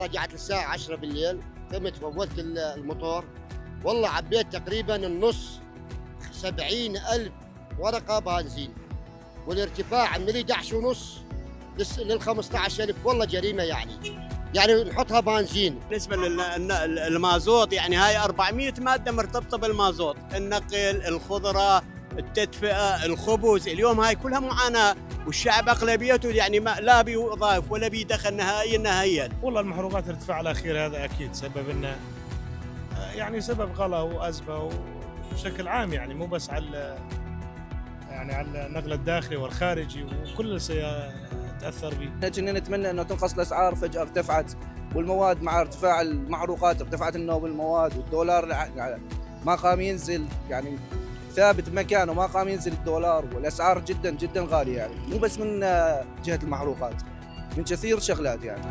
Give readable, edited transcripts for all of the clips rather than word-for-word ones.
رجعت الساعة 10 بالليل، قمت فولت الموتور، والله عبيت تقريبا النص 70,000 ورقة بنزين، والارتفاع من 11 ونص لل 15,000، والله جريمة يعني نحطها بنزين. بالنسبة للمازوت يعني هاي 400 مادة مرتبطة بالمازوت، النقل، الخضرة، التدفئة، الخبز، اليوم هاي كلها معاناة، والشعب أغلبيته يعني ما لا بي وظائف ولا بي دخل نهائيا. والله المحروقات ارتفاع الأخير هذا أكيد سبب إنه يعني سبب غلا وأزمة وبشكل عام، يعني مو بس على النقل الداخلي والخارجي، وكل سيتأثر به. كنا نتمنى أنه تنقص الأسعار، فجأة ارتفعت، والمواد مع ارتفاع المحروقات ارتفعت المواد، والدولار ما قام ينزل، يعني ثابت بمكانه، ما قام ينزل الدولار، والأسعار جدا جدا غالية، يعني مو بس من جهة المحروقات، من كثير شغلات يعني.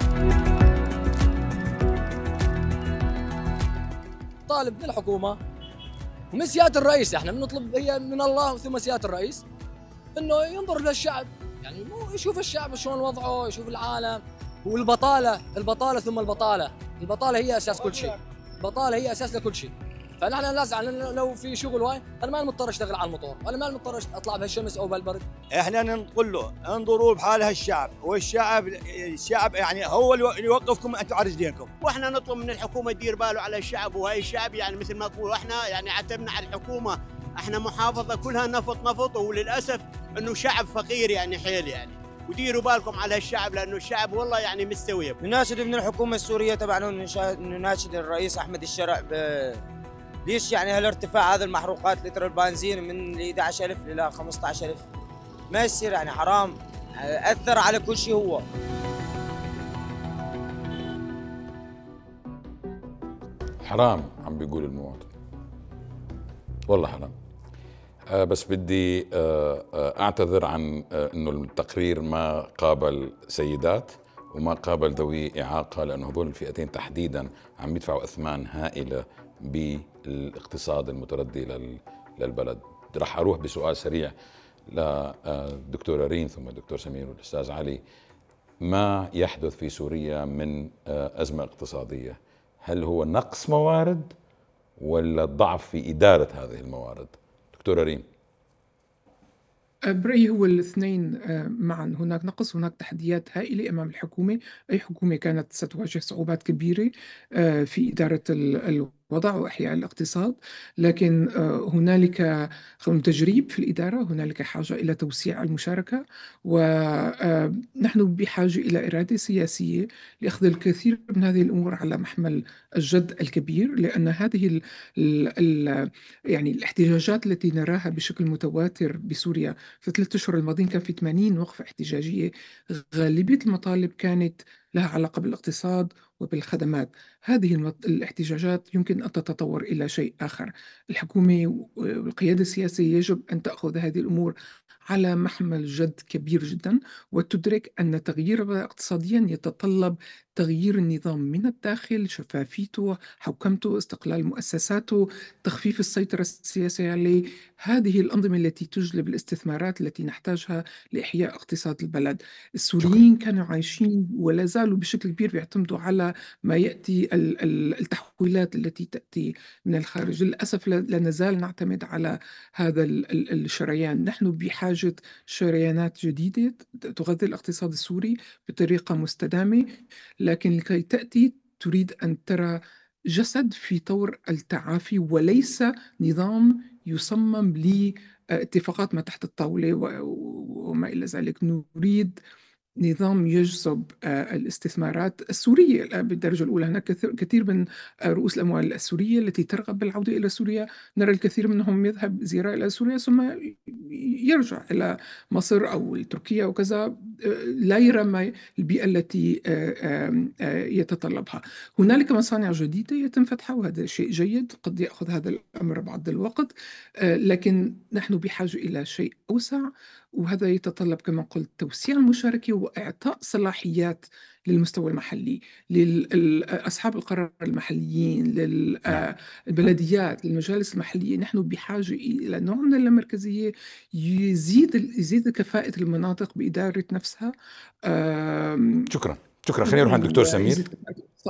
طالب من الحكومة ومن سيادة الرئيس، احنا بنطلب هي من الله ثم سيادة الرئيس انه ينظر للشعب، يعني مو يشوف الشعب شلون وضعه، يشوف العالم. والبطالة ثم البطالة هي اساس كل شيء، البطالة هي اساس لكل شيء. فنحن لازم لو في شغل واي انا ما مضطر اشتغل على الموتور، انا ما مضطر اطلع بهالشمس او بهالبرد. احنا نقول له انظروا بحال هالشعب، والشعب يعني هو اللي يوقفكم انتم على رجلينكم، واحنا نطلب من الحكومه تدير باله على الشعب، وهي الشعب يعني مثل ما تقول احنا يعني عتبنا على الحكومه، احنا محافظه كلها نفط، وللاسف انه شعب فقير يعني حيل يعني، وديروا بالكم على الشعب لانه الشعب والله يعني مستوي. نناشد من الحكومه السوريه تبعنا، نناشد الرئيس احمد الشرع ليش يعني هالارتفاع هذا المحروقات، لتر البنزين من 11,000 إلى 15,000 ما يصير، يعني حرام، أثر على كل شيء. هو حرام عم بيقول المواطن، والله حرام. بس بدي أعتذر عن أنه التقرير ما قابل سيدات وما قابل ذوي إعاقة، لأنه هذول الفئتين تحديدا عم يدفعوا أثمان هائلة بالاقتصاد المتردي للبلد. رح أروح بسؤال سريع لدكتورة ريم ثم الدكتور سمير والأستاذ علي. ما يحدث في سوريا من أزمة اقتصادية، هل هو نقص موارد ولا ضعف في إدارة هذه الموارد؟ دكتورة ريم. برأيي هو الاثنين معا، هناك نقص، هناك تحديات هائلة أمام الحكومة. أي حكومة كانت ستواجه صعوبات كبيرة في إدارة الوضع وإحياء الاقتصاد، لكن هنالك تجريب في الإدارة، هنالك حاجة إلى توسيع المشاركة، ونحن بحاجة إلى إرادة سياسية لأخذ الكثير من هذه الأمور على محمل الجد الكبير، لأن هذه يعني الاحتجاجات التي نراها بشكل متواتر بسوريا في 3 أشهر الماضيين، كان في 80 وقفة احتجاجية، غالبية المطالب كانت لها علاقة بالاقتصاد وبالخدمات. هذه الاحتجاجات يمكن أن تتطور إلى شيء آخر. الحكومة والقيادة السياسية يجب أن تأخذ هذه الأمور على محمل جد كبير جدا، وتدرك أن تغيير اقتصاديا يتطلب تغيير النظام من الداخل، شفافيته، حوكمته، استقلال مؤسساته، تخفيف السيطرة السياسية عليه. هذه الأنظمة التي تجلب الاستثمارات التي نحتاجها لإحياء اقتصاد البلد. السوريين كانوا عايشين ولا زالوا بشكل كبير بيعتمدوا على ما يأتي التحويلات التي تأتي من الخارج. للأسف لا نزال نعتمد على هذا الشريان. نحن بحاجة شريانات جديدة تغذي الاقتصاد السوري بطريقة مستدامة، لكن لكي تأتي تريد أن ترى جسد في طور التعافي، وليس نظام يصمم لاتفاقات ما تحت الطاولة وما إلى ذلك. نريد نظام يجذب الاستثمارات السورية الآن بالدرجة الأولى. هناك كثير من رؤوس الأموال السورية التي ترغب بالعودة إلى سوريا، نرى الكثير منهم يذهب زيارة إلى سوريا ثم يرجع إلى مصر أو تركيا وكذا، لا يرى ما البيئة التي يتطلبها. هنالك مصانع جديدة يتم فتحها، وهذا شيء جيد، قد يأخذ هذا الأمر بعض الوقت، لكن نحن بحاجة إلى شيء أوسع، وهذا يتطلب كما قلت توسيع المشاركة وإعطاء صلاحيات للمستوى المحلي، لأصحاب القرار المحليين، للبلديات، للمجالس المحلية. نحن بحاجة إلى نوع من اللامركزية يزيد كفاءة المناطق بإدارة نفسها. شكرا. شكرا. خلينا نروح عند الدكتور الله سمير. يزيدك